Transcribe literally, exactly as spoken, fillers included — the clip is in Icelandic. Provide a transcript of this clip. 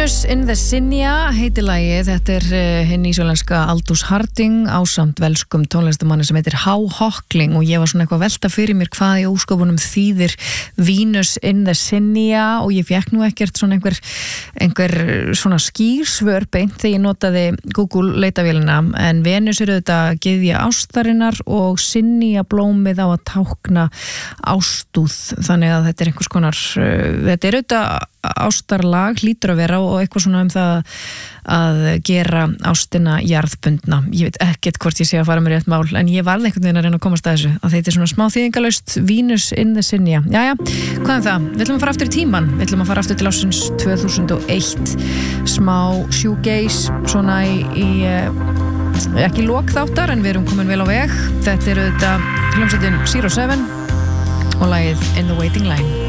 Venus in the Sinja heitir lagið, þetta er uh, hinn íslenska Aldous Harding ásamt velskum tónlistamanni sem heitir Há Hockling og ég var svona eitthvað að velta fyrir mér hvað í ósköpunum þýðir Venus in the Sinja og ég fekk nú ekkert svona einhver, einhver svona skýrsvör beint þegar ég notaði Google leitavélina en Venus er auðvitað gyðja ástarinnar og Sinja blómið á að tákna ástúð þannig að þetta er einhvers konar, uh, þetta er auðvitað ástarlag hlýtur að vera og eitthvað svona um það að gera ástina jarðbundna. Ég veit ekkert hvort ég sé að fara með rétt mál, en ég varð einhvern veginn að reyna að komast að þessu, að þetta er svona smá þýðingalaust Venus in the Sinja. Jæja, hvað um það? Við ætlum að fara aftur í tíman, við ætlum að fara aftur til ársins tvö þúsund og eitt, smá shoegaze, svona í, í ekki lokþáttar, en við erum komin vel á veg. Þetta eru þetta hljómsveitin Zero Seven og lagið In the Waiting Line.